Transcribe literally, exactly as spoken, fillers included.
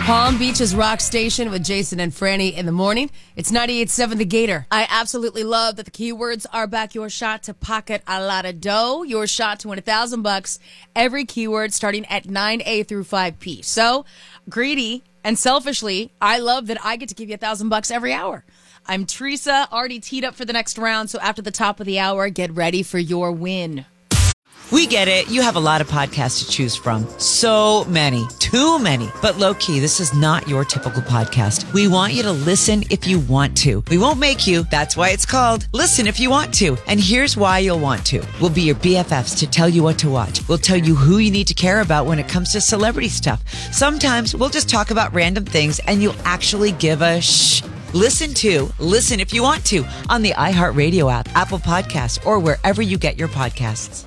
Palm Beach's Rock Station with Jason and Franny in the morning. It's ninety-eight point seven The Gator. I absolutely love that the keywords are back. Your shot to pocket a lot of dough. Your shot to win a thousand bucks. Every keyword starting at nine a through five p. So, greedy and selfishly, I love that I get to give you a thousand bucks every hour. I'm Teresa, already teed up for the next round. So after the top of the hour, get ready for your win. We get it. You have a lot of podcasts to choose from. So many. Too many. But low-key, this is not your typical podcast. We want you to listen if you want to. We won't make you. That's why it's called Listen If You Want To. And here's why you'll want to. We'll be your B F Fs to tell you what to watch. We'll tell you who you need to care about when it comes to celebrity stuff. Sometimes we'll just talk about random things and you'll actually give a shh. Listen to Listen If You Want To on the iHeartRadio app, Apple Podcasts, or wherever you get your podcasts.